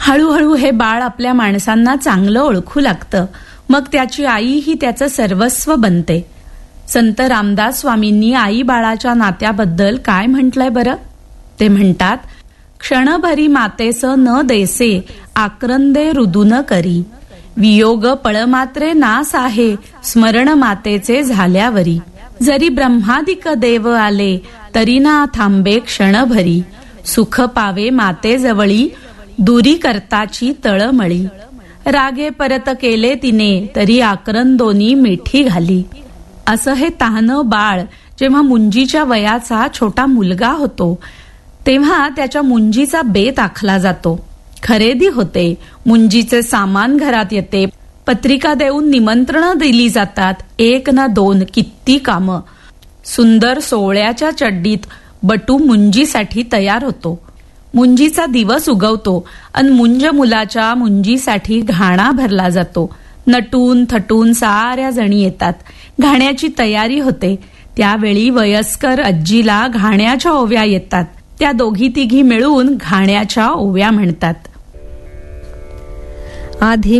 हळूहळू हे बाळ आपल्या माणसांना चांगलं ओळखू लागतं. मग त्याची आई ही त्याचं सर्वस्व बनते. संत रामदास स्वामींनी आई बाळाच्या नात्याबद्दल काय म्हटलंय बरं? ते म्हणतात, क्षणभरी मातेस न देसे आक्रंदे रुदून करी, वियोग पळमात्रे नास आहे स्मरण मातेचे झाल्यावरी, जरी ब्रह्मादिक देव आले तरी ना थांबे क्षणभरी, सुख पावे माते जवळी दुरी करताची तळमळी, रागे परत केले तिने तरी आक्रंदोनी मिठी घाली. असं हे ताहनं बाळ जेव्हा मुंजीच्या वयाचा छोटा मुलगा होतो तेव्हा त्याच्या मुंजीचा बेत आखला जातो. खरेदी होते, मुंजीचे सामान घरात येते, पत्रिका देऊन निमंत्रणं दिली जातात. एक ना दोन किती कामं. सुंदर सोहळ्याच्या चड्डीत बटू मुंजीसाठी तयार होतो. मुंजीचा दिवस उगवतो आणि मुंज मुलाच्या मुंजीसाठी घाणा भरला जातो. नटून थटून साऱ्या जणी येतात. घाण्याची तयारी होते. त्यावेळी वयस्कर आजीला घाण्याच्या ओव्या येतात. त्या दोघी तिघी मिळून घाण्याच्या ओव्या म्हणतात. आधी